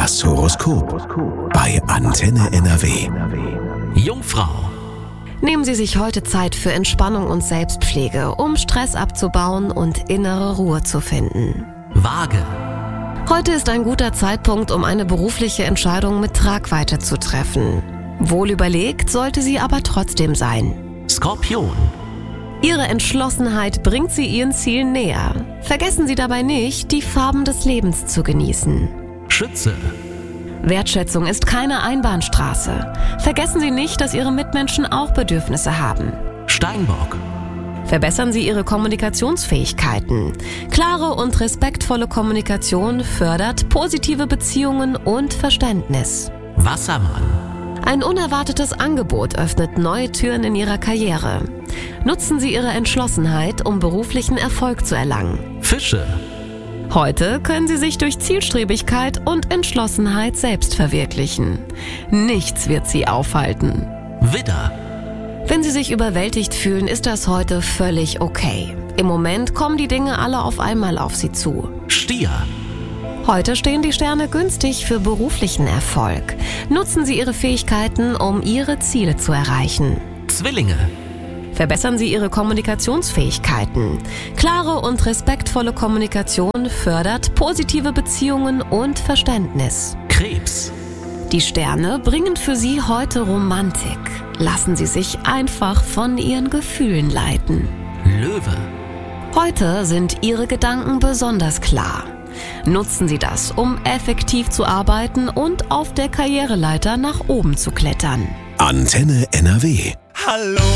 Das Horoskop bei Antenne NRW. Jungfrau. Nehmen Sie sich heute Zeit für Entspannung und Selbstpflege, um Stress abzubauen und innere Ruhe zu finden. Waage. Heute ist ein guter Zeitpunkt, um eine berufliche Entscheidung mit Tragweite zu treffen. Wohl überlegt sollte sie aber trotzdem sein. Skorpion. Ihre Entschlossenheit bringt Sie Ihren Zielen näher. Vergessen Sie dabei nicht, die Farben des Lebens zu genießen. Schütze. Wertschätzung ist keine Einbahnstraße. Vergessen Sie nicht, dass Ihre Mitmenschen auch Bedürfnisse haben. Steinbock. Verbessern Sie Ihre Kommunikationsfähigkeiten. Klare und respektvolle Kommunikation fördert positive Beziehungen und Verständnis. Wassermann. Ein unerwartetes Angebot öffnet neue Türen in Ihrer Karriere. Nutzen Sie Ihre Entschlossenheit, um beruflichen Erfolg zu erlangen. Fische. Heute können Sie sich durch Zielstrebigkeit und Entschlossenheit selbst verwirklichen. Nichts wird Sie aufhalten. Widder. Wenn Sie sich überwältigt fühlen, ist das heute völlig okay. Im Moment kommen die Dinge alle auf einmal auf Sie zu. Stier. Heute stehen die Sterne günstig für beruflichen Erfolg. Nutzen Sie Ihre Fähigkeiten, um Ihre Ziele zu erreichen. Zwillinge. Verbessern Sie Ihre Kommunikationsfähigkeiten. Klare und respektvolle Kommunikation fördert positive Beziehungen und Verständnis. Krebs. Die Sterne bringen für Sie heute Romantik. Lassen Sie sich einfach von Ihren Gefühlen leiten. Löwe. Heute sind Ihre Gedanken besonders klar. Nutzen Sie das, um effektiv zu arbeiten und auf der Karriereleiter nach oben zu klettern. Antenne NRW. Hallo.